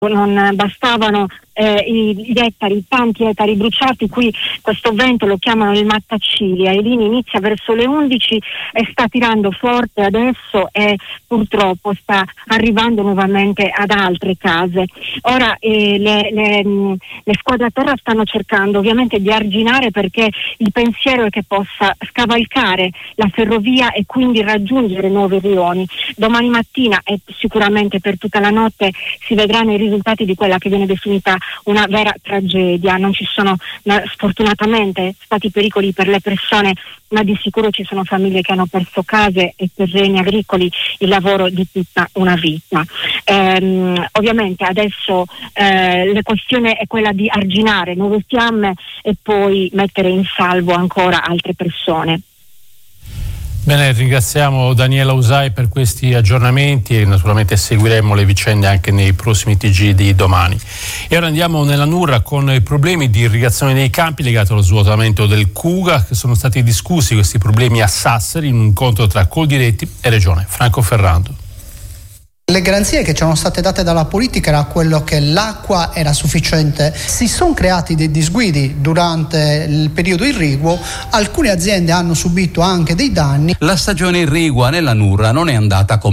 non bastavano i ettari, tanti ettari bruciati. Qui questo vento lo chiamano il Mattacilia, e lì inizia verso le 11 e sta tirando forte adesso e purtroppo sta arrivando nuovamente ad altre case. Ora le squadre a terra stanno cercando ovviamente di arginare, perché il pensiero è che possa scavalcare la ferrovia e quindi raggiungere nuovi rioni. Domani mattina e sicuramente per tutta la notte si vedranno i risultati di quella che viene definita una vera tragedia. Non ci sono sfortunatamente stati pericoli per le persone, ma di sicuro ci sono famiglie che hanno perso case e terreni agricoli, il lavoro di tutta una vita. Ovviamente adesso la questione è quella di arginare nuove fiamme e poi mettere in salvo ancora altre persone. Bene, ringraziamo Daniela Usai per questi aggiornamenti e naturalmente seguiremo le vicende anche nei prossimi TG di domani. E ora andiamo nella Nurra con i problemi di irrigazione dei campi legati allo svuotamento del Cuga, che sono stati discussi questi problemi a Sassari in un incontro tra Coldiretti e Regione. Franco Ferrando. Le garanzie che ci erano state date dalla politica era quello che l'acqua era sufficiente. Si sono creati dei disguidi durante il periodo irriguo, alcune aziende hanno subito anche dei danni. La stagione irrigua nella Nurra non è andata come